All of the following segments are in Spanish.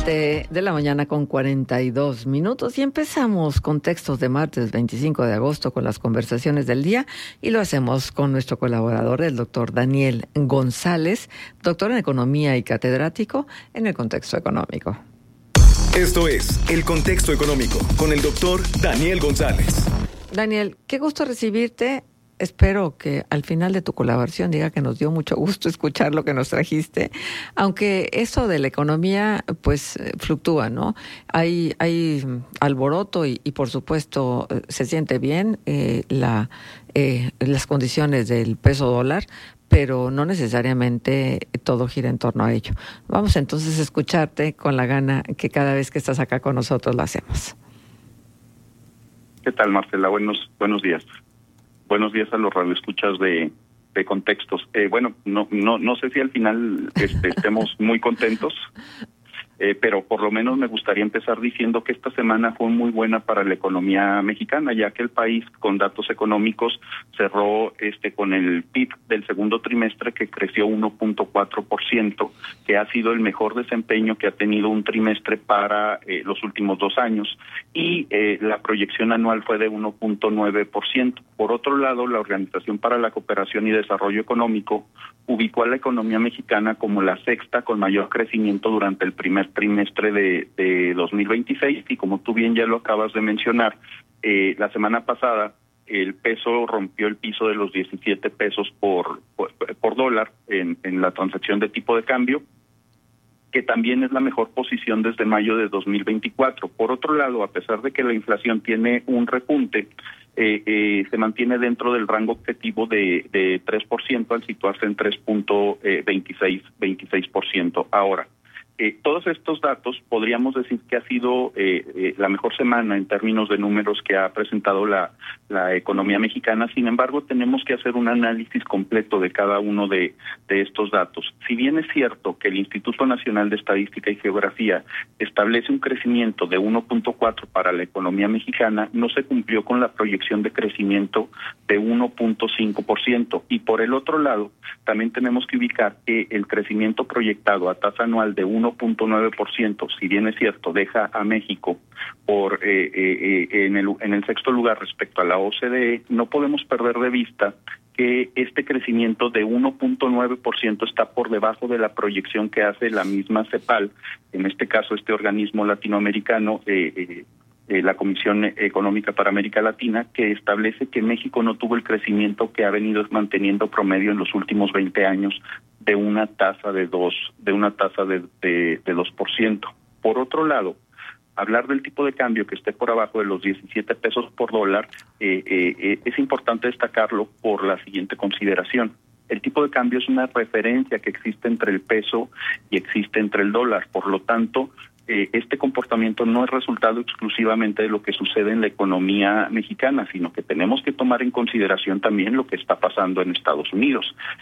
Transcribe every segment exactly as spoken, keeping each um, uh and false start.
Siete de la mañana con cuarenta y dos minutos y empezamos con textos de martes veinticinco de agosto con las conversaciones del día y lo hacemos con nuestro colaborador, el doctor Daniel González, doctor en economía y catedrático en el contexto económico. Esto es El Contexto Económico con el doctor Daniel González. Daniel, qué gusto recibirte. Espero que al final de tu colaboración diga que nos dio mucho gusto escuchar lo que nos trajiste, aunque eso de la economía pues fluctúa, ¿no? Hay, hay alboroto y, y por supuesto se siente bien eh, la, eh, las condiciones del peso dólar, pero no necesariamente todo gira en torno a ello. Vamos entonces a escucharte con la gana que cada vez que estás acá con nosotros lo hacemos. ¿Qué tal, Marcela? Buenos, buenos días. Buenos días a los radioescuchas de, de Contextos. Eh, bueno, no, no, no sé si al final este, estemos muy contentos, eh, pero por lo menos me gustaría empezar diciendo que esta semana fue muy buena para la economía mexicana, ya que el país, con datos económicos, cerró este con el P I B del segundo trimestre que creció uno punto cuatro por ciento, que ha sido el mejor desempeño que ha tenido un trimestre para eh, los últimos dos años, y eh, la proyección anual fue de uno punto nueve por ciento. Por otro lado, la Organización para la Cooperación y Desarrollo Económico ubicó a la economía mexicana como la sexta con mayor crecimiento durante el primer trimestre de, de dos mil veintiséis, y como tú bien ya lo acabas de mencionar, eh, la semana pasada el peso rompió el piso de los diecisiete pesos por, por, por dólar en, en la transacción de tipo de cambio, que también es la mejor posición desde mayo de dos mil veinticuatro. Por otro lado, a pesar de que la inflación tiene un repunte, eh, eh, se mantiene dentro del rango objetivo de, de tres por ciento al situarse en tres punto veintiséis por ciento. Ahora, Eh, todos estos datos podríamos decir que ha sido eh, eh, la mejor semana en términos de números que ha presentado la, la economía mexicana. Sin embargo, tenemos que hacer un análisis completo de cada uno de, de estos datos. Si bien es cierto que el Instituto Nacional de Estadística y Geografía establece un crecimiento de uno punto cuatro para la economía mexicana, no se cumplió con la proyección de crecimiento de uno punto cinco por ciento. Y por el otro lado, también tenemos que ubicar que el crecimiento proyectado a tasa anual de uno punto nueve por ciento, si bien es cierto, deja a México por eh, eh, en el en el sexto lugar respecto a la O C D E, no podemos perder de vista que este crecimiento de uno punto nueve por ciento está por debajo de la proyección que hace la misma CEPAL, en este caso este organismo latinoamericano, eh, eh, eh, la Comisión Económica para América Latina, que establece que México no tuvo el crecimiento que ha venido manteniendo promedio en los últimos veinte años de una tasa de dos, de una tasa de, de, de dos por ciento. Por otro lado, hablar del tipo de cambio que esté por abajo de los diecisiete pesos por dólar, eh, eh, es importante destacarlo por la siguiente consideración. El tipo de cambio es una referencia que existe entre el peso y existe entre el dólar. Por lo tanto, eh, este comportamiento no es resultado exclusivamente de lo que sucede en la economía mexicana, sino que tenemos que tomar en consideración también lo que está pasando en Estados Unidos.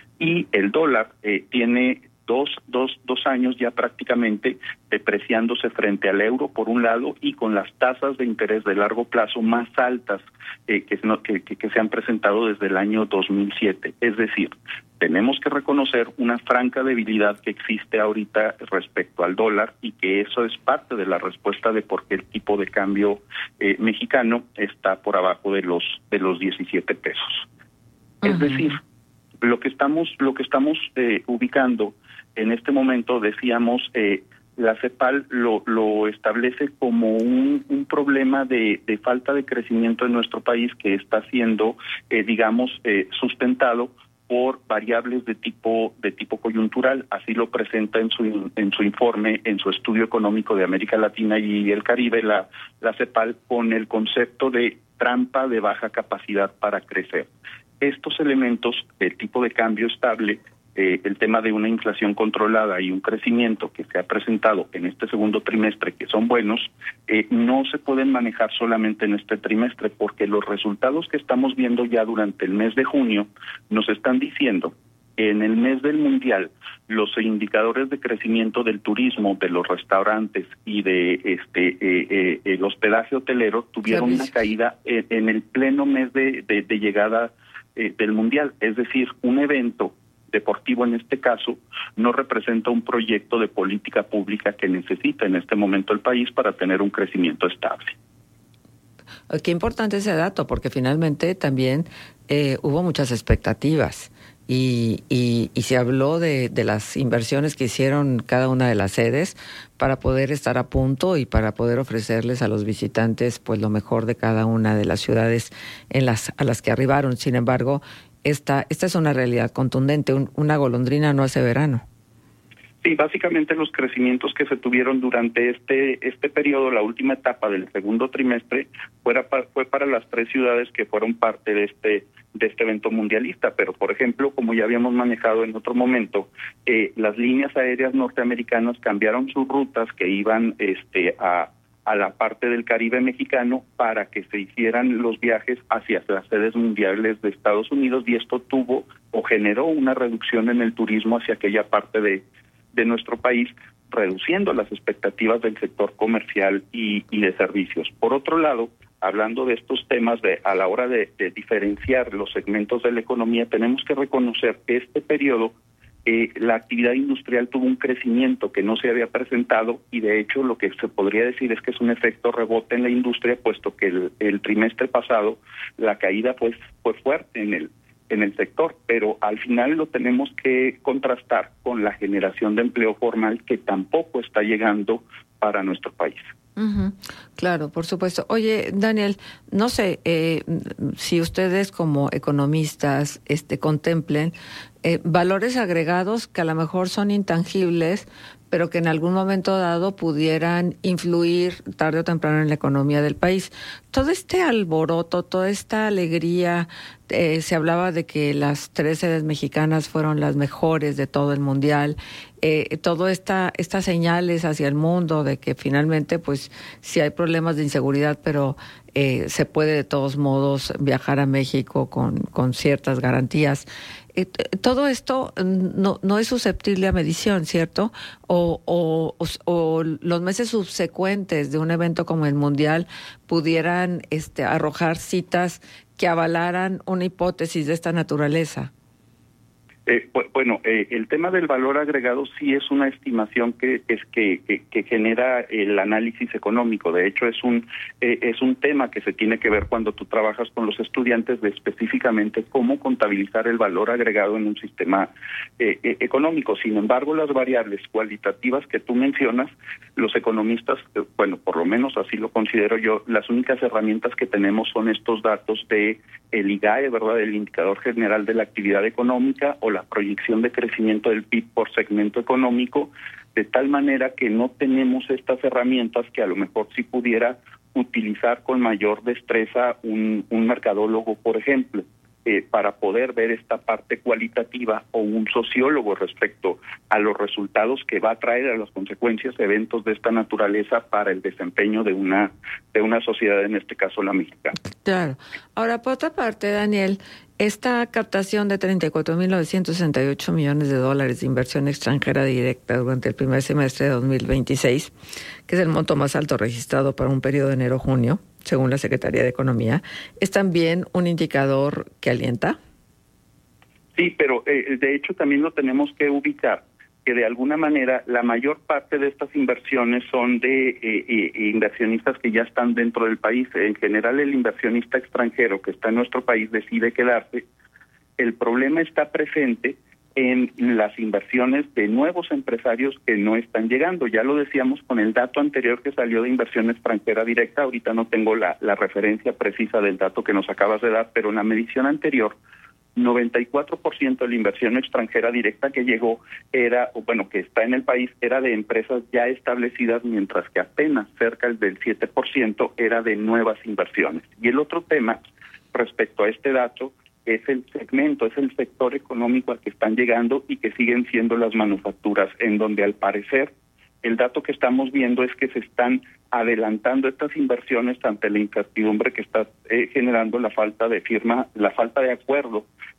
Y el dólar eh, tiene dos, dos, dos años ya prácticamente depreciándose frente al euro por un lado, y con las tasas de interés de largo plazo más altas eh, que, no, que, que, que se han presentado desde el año dos mil siete. Es decir, tenemos que reconocer una franca debilidad que existe ahorita respecto al dólar, y que eso es parte de la respuesta de por qué el tipo de cambio eh, mexicano está por abajo de los de los diecisiete pesos. Uh-huh. Es decir, lo que estamos lo que estamos eh, ubicando en este momento, decíamos, eh, la CEPAL lo, lo establece como un, un problema de, de falta de crecimiento en nuestro país que está siendo, eh, digamos, eh, sustentado por variables de tipo de tipo coyuntural. Así lo presenta en su en su informe, en su estudio económico de América Latina y el Caribe, la, la CEPAL, con el concepto de trampa de baja capacidad para crecer. Estos elementos, el tipo de cambio estable, Eh, el tema de una inflación controlada y un crecimiento que se ha presentado en este segundo trimestre, que son buenos, eh, no se pueden manejar solamente en este trimestre, porque los resultados que estamos viendo ya durante el mes de junio nos están diciendo que en el mes del Mundial los indicadores de crecimiento del turismo, de los restaurantes y de este eh, eh, el hospedaje hotelero tuvieron una caída en, en el pleno mes de, de, de llegada eh, del Mundial. Es decir, un evento deportivo en este caso, no representa un proyecto de política pública que necesita en este momento el país para tener un crecimiento estable. Qué importante ese dato, porque finalmente también eh, hubo muchas expectativas y, y, y se habló de, de las inversiones que hicieron cada una de las sedes para poder estar a punto y para poder ofrecerles a los visitantes pues lo mejor de cada una de las ciudades en las a las que arribaron. Sin embargo, esta, esta es una realidad contundente. Un, una golondrina no hace verano. Sí, básicamente los crecimientos que se tuvieron durante este este periodo, la última etapa del segundo trimestre, fuera pa, fue para las tres ciudades que fueron parte de este de este evento mundialista. Pero, por ejemplo, como ya habíamos manejado en otro momento, eh, las líneas aéreas norteamericanas cambiaron sus rutas que iban este a a la parte del Caribe mexicano para que se hicieran los viajes hacia las sedes mundiales de Estados Unidos, y esto tuvo o generó una reducción en el turismo hacia aquella parte de de nuestro país, reduciendo las expectativas del sector comercial y, y de servicios. Por otro lado, hablando de estos temas de a la hora de, de diferenciar los segmentos de la economía, tenemos que reconocer que este periodo eh, la actividad industrial tuvo un crecimiento que no se había presentado, y de hecho lo que se podría decir es que es un efecto rebote en la industria, puesto que el, el trimestre pasado la caída pues fue fuerte en el en el sector, pero al final lo tenemos que contrastar con la generación de empleo formal, que tampoco está llegando para nuestro país. Uh-huh. Claro, por supuesto. Oye, Daniel, no sé eh, si ustedes como economistas este, contemplen eh, valores agregados que a lo mejor son intangibles, pero que en algún momento dado pudieran influir tarde o temprano en la economía del país. Todo este alboroto, toda esta alegría, eh, se hablaba de que las tres sedes mexicanas fueron las mejores de todo el mundial, eh, todo esta estas señales hacia el mundo de que finalmente, pues, sí hay problemas de inseguridad, pero eh, se puede de todos modos viajar a México con, con ciertas garantías. Eh, todo esto no, no es susceptible a medición, ¿cierto? O, o, o, o los meses subsecuentes de un evento como el Mundial pudieran este, arrojar citas que avalaran una hipótesis de esta naturaleza. Eh, bueno, eh, el tema del valor agregado sí es una estimación que es que, que, que genera el análisis económico. De hecho, es un eh, es un tema que se tiene que ver cuando tú trabajas con los estudiantes de específicamente cómo contabilizar el valor agregado en un sistema eh, eh, económico. Sin embargo, las variables cualitativas que tú mencionas, los economistas, eh, bueno, por lo menos así lo considero yo, las únicas herramientas que tenemos son estos datos de el I G A E, ¿verdad?, el Indicador General de la Actividad Económica, o la proyección de crecimiento del P I B por segmento económico, de tal manera que no tenemos estas herramientas que a lo mejor sí pudiera utilizar con mayor destreza un, un mercadólogo, por ejemplo, eh, para poder ver esta parte cualitativa, o un sociólogo respecto a los resultados que va a traer, a las consecuencias, eventos de esta naturaleza para el desempeño de una de una sociedad, en este caso la mexicana. Claro. Ahora, por otra parte, Daniel, esta captación de treinta y cuatro mil novecientos sesenta y ocho millones de dólares de inversión extranjera directa durante el primer semestre de dos mil veintiséis, que es el monto más alto registrado para un periodo de enero-junio, según la Secretaría de Economía, ¿es también un indicador que alienta? Sí, pero eh, de hecho también lo tenemos que ubicar, que de alguna manera la mayor parte de estas inversiones son de eh, eh, inversionistas que ya están dentro del país. En general, el inversionista extranjero que está en nuestro país decide quedarse. El problema está presente en las inversiones de nuevos empresarios que no están llegando. Ya lo decíamos con el dato anterior que salió de inversión extranjera directa. Ahorita no tengo la, la referencia precisa del dato que nos acabas de dar, pero en la medición anterior, noventa y cuatro por ciento de la inversión extranjera directa que llegó era, o bueno, que está en el país, era de empresas ya establecidas, mientras que apenas cerca del siete por ciento era de nuevas inversiones. Y el otro tema respecto a este dato es el segmento, es el sector económico al que están llegando y que siguen siendo las manufacturas, en donde al parecer el dato que estamos viendo es que se están adelantando estas inversiones ante la incertidumbre que está eh, generando la falta de firma, la falta de acuerdo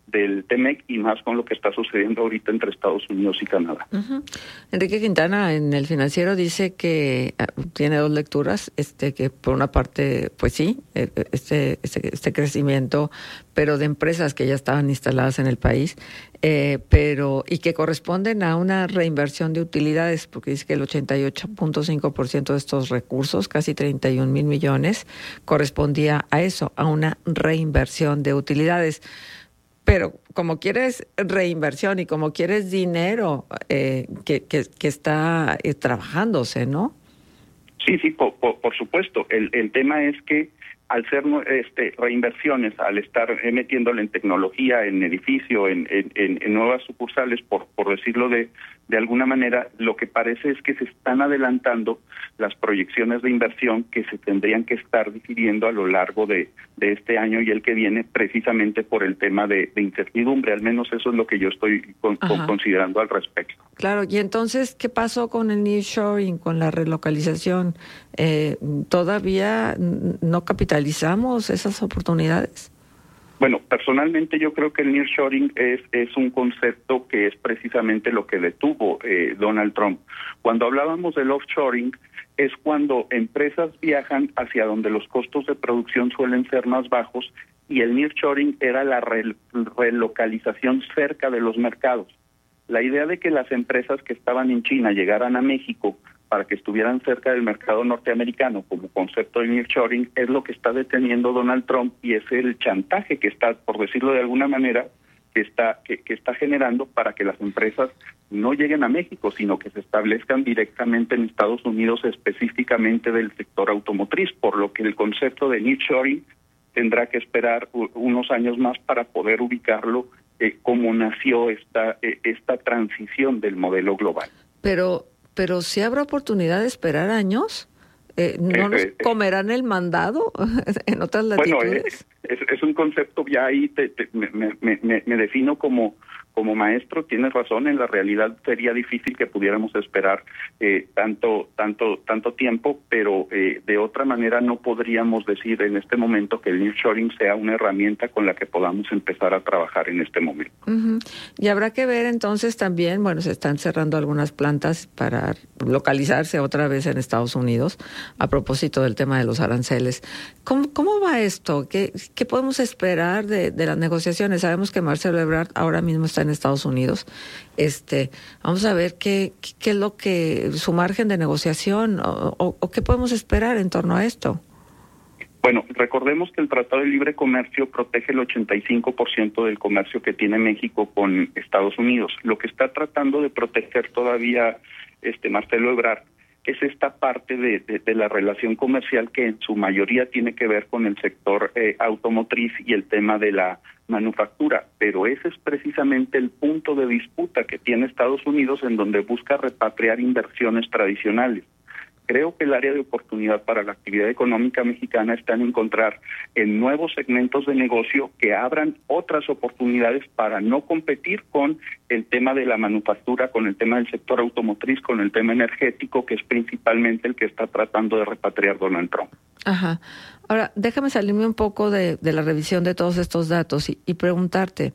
del T-M E C y más con lo que está sucediendo ahorita entre Estados Unidos y Canadá. Uh-huh. Enrique Quintana en El Financiero dice que uh, tiene dos lecturas, este que por una parte, pues sí, este, este, este crecimiento, pero de empresas que ya estaban instaladas en el país, eh, pero y que corresponden a una reinversión de utilidades, porque dice que el ochenta y ocho punto cinco por ciento de estos recursos, casi treinta y un mil millones, correspondía a eso, a una reinversión de utilidades. Pero como quieres reinversión y como quieres dinero eh, que, que, que está eh, trabajándose, ¿no? Sí, sí, por, por, por supuesto. El, el tema es que al ser este, reinversiones, al estar eh, metiéndole en tecnología, en edificio, en, en, en nuevas sucursales, por, por decirlo de, de alguna manera, lo que parece es que se están adelantando las proyecciones de inversión que se tendrían que estar decidiendo a lo largo de, de este año y el que viene, precisamente por el tema de, de incertidumbre. Al menos eso es lo que yo estoy con, con, considerando al respecto. Claro, y entonces, ¿qué pasó con el nearshoring, con la relocalización? Eh, ¿Todavía no capitalizamos esas oportunidades? Bueno, personalmente yo creo que el nearshoring es es un concepto que es precisamente lo que detuvo eh, Donald Trump. Cuando hablábamos del offshoring, es cuando empresas viajan hacia donde los costos de producción suelen ser más bajos, y el nearshoring era la re- relocalización cerca de los mercados. La idea de que las empresas que estaban en China llegaran a México para que estuvieran cerca del mercado norteamericano como concepto de nearshoring es lo que está deteniendo Donald Trump, y es el chantaje que está, por decirlo de alguna manera, que está que, que está generando para que las empresas no lleguen a México, sino que se establezcan directamente en Estados Unidos, específicamente del sector automotriz, por lo que el concepto de nearshoring tendrá que esperar unos años más para poder ubicarlo eh, como nació esta eh, esta transición del modelo global. Pero pero si habrá oportunidad de esperar años, eh, ¿no nos eh, comerán el mandado en otras latitudes? Bueno, es, es, es un concepto, ya ahí te, te, me, me, me, me defino como como maestro. Tienes razón, en la realidad sería difícil que pudiéramos esperar eh, tanto tanto tanto tiempo, pero eh, de otra manera no podríamos decir en este momento que el nearshoring sea una herramienta con la que podamos empezar a trabajar en este momento. Uh-huh. Y habrá que ver entonces también, bueno, se están cerrando algunas plantas para localizarse otra vez en Estados Unidos, a propósito del tema de los aranceles. ¿Cómo, cómo va esto? ¿Qué, qué podemos esperar de, de las negociaciones? Sabemos que Marcelo Ebrard ahora mismo está en Estados Unidos. Este, vamos a ver qué, qué es lo que, su margen de negociación o, o, o qué podemos esperar en torno a esto. Bueno, recordemos que el Tratado de Libre Comercio protege el ochenta y cinco por ciento del comercio que tiene México con Estados Unidos. Lo que está tratando de proteger todavía este Marcelo Ebrard es esta parte de, de, de la relación comercial que en su mayoría tiene que ver con el sector eh, automotriz y el tema de la manufactura, pero ese es precisamente el punto de disputa que tiene Estados Unidos, en donde busca repatriar inversiones tradicionales. Creo que el área de oportunidad para la actividad económica mexicana está en encontrar en nuevos segmentos de negocio que abran otras oportunidades para no competir con el tema de la manufactura, con el tema del sector automotriz, con el tema energético, que es principalmente el que está tratando de repatriar Donald Trump. Ajá. Ahora, déjame salirme un poco de, de la revisión de todos estos datos y, y preguntarte,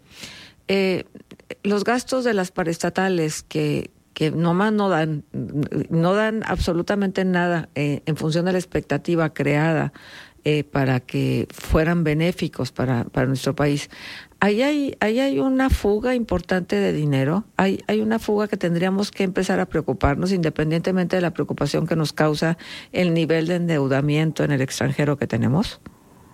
eh, los gastos de las paraestatales que que nomás no dan, no dan absolutamente nada eh, en función de la expectativa creada eh, para que fueran benéficos para, para nuestro país. Ahí hay, ahí hay una fuga importante de dinero, hay, hay una fuga que tendríamos que empezar a preocuparnos, independientemente de la preocupación que nos causa el nivel de endeudamiento en el extranjero que tenemos.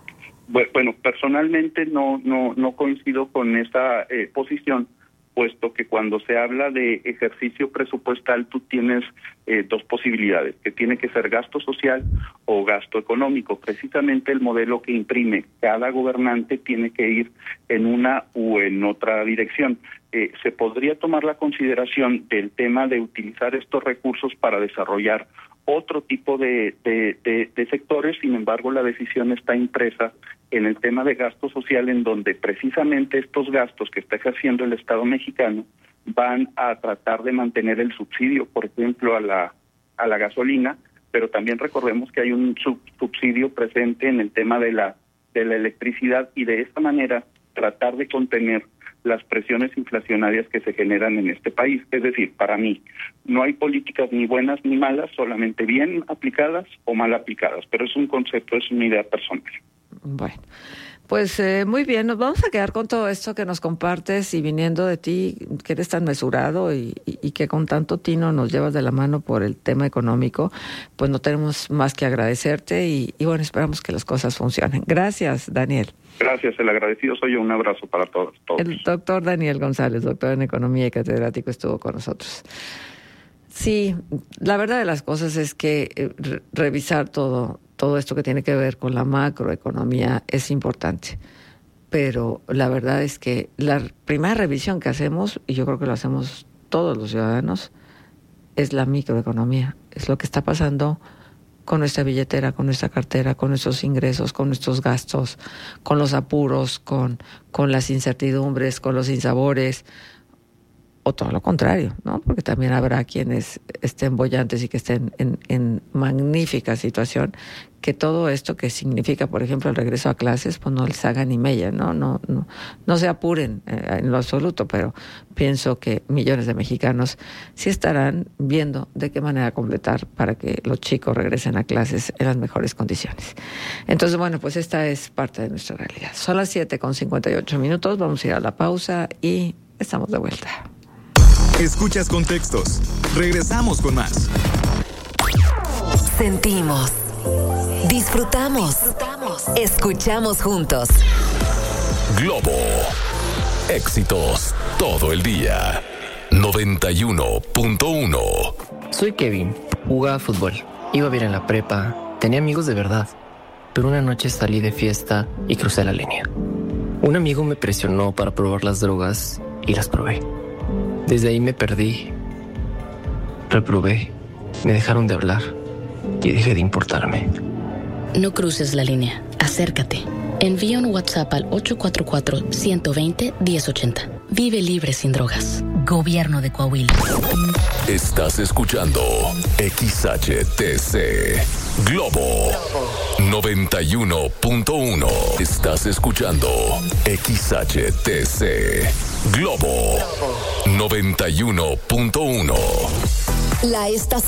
Bueno, personalmente no, no, no coincido con esa eh, posición, puesto que cuando se habla de ejercicio presupuestal tú tienes eh, dos posibilidades, que tiene que ser gasto social o gasto económico. Precisamente el modelo que imprime cada gobernante tiene que ir en una u en otra dirección. Eh, se podría tomar la consideración del tema de utilizar estos recursos para desarrollar otro tipo de, de, de, de sectores. Sin embargo, la decisión está impresa en el tema de gasto social, en donde precisamente estos gastos que está ejerciendo el Estado mexicano van a tratar de mantener el subsidio, por ejemplo, a la a la gasolina, pero también recordemos que hay un sub subsidio presente en el tema de la de la electricidad, y de esta manera tratar de contener las presiones inflacionarias que se generan en este país. Es decir, para mí, no hay políticas ni buenas ni malas, solamente bien aplicadas o mal aplicadas, pero es un concepto, es una idea personal. Bueno, pues eh, muy bien, nos vamos a quedar con todo esto que nos compartes y viniendo de ti, que eres tan mesurado y, y, y que con tanto tino nos llevas de la mano por el tema económico, pues no tenemos más que agradecerte y, y bueno, esperamos que las cosas funcionen. Gracias, Daniel. Gracias, el agradecido soy yo. Un abrazo para todos, todos. El doctor Daniel González, doctor en Economía y catedrático, estuvo con nosotros. Sí, la verdad de las cosas es que eh, re- revisar todo, todo esto que tiene que ver con la macroeconomía es importante. Pero la verdad es que la primera revisión que hacemos, y yo creo que lo hacemos todos los ciudadanos, es la microeconomía. Es lo que está pasando con nuestra billetera, con nuestra cartera, con nuestros ingresos, con nuestros gastos, con los apuros, con, con las incertidumbres, con los sinsabores, o todo lo contrario, ¿no? Porque también habrá quienes estén bollantes y que estén en, en magnífica situación, que todo esto que significa, por ejemplo, el regreso a clases, pues no les haga ni mella, ¿no? No, no, no se apuren eh, en lo absoluto, pero pienso que millones de mexicanos sí estarán viendo de qué manera completar para que los chicos regresen a clases en las mejores condiciones. Entonces, bueno, pues esta es parte de nuestra realidad. Son las siete con cincuenta y ocho minutos, vamos a ir a la pausa y estamos de vuelta. Escuchas Contextos. Regresamos con más. Sentimos, disfrutamos, escuchamos juntos. Globo. Éxitos todo el día. noventa y uno punto uno. Soy Kevin, jugaba fútbol, iba bien en la prepa, tenía amigos de verdad, pero una noche salí de fiesta y crucé la línea. Un amigo me presionó para probar las drogas y las probé. Desde ahí me perdí, reprobé, me dejaron de hablar y dejé de importarme. No cruces la línea, acércate. Envía un WhatsApp al ocho cuatro cuatro, uno dos cero, uno cero ocho cero. Vive libre sin drogas. Gobierno de Coahuila. Estás escuchando X H T C Globo noventa y uno punto uno. Estás escuchando X H T C Globo noventa y uno punto uno. La estación